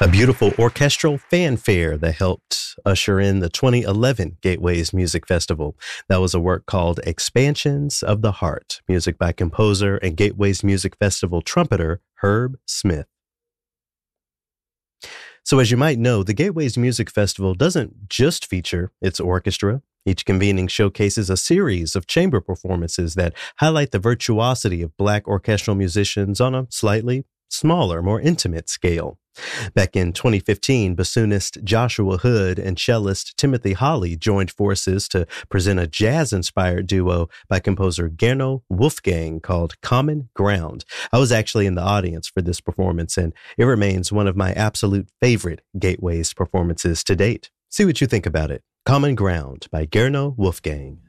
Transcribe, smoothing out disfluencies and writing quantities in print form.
A beautiful orchestral fanfare that helped usher in the 2011 Gateways Music Festival. That was a work called Expansions of the Heart, music by composer and Gateways Music Festival trumpeter Herb Smith. So as you might know, the Gateways Music Festival doesn't just feature its orchestra. Each convening showcases a series of chamber performances that highlight the virtuosity of Black orchestral musicians on a slightly smaller, more intimate scale. Back in 2015, bassoonist Joshua Hood and cellist Timothy Hawley joined forces to present a jazz-inspired duo by composer Gernot Wolfgang called Common Ground. I was actually in the audience for this performance, and it remains one of my absolute favorite Gateways performances to date. See what you think about it. Common Ground by Gernot Wolfgang.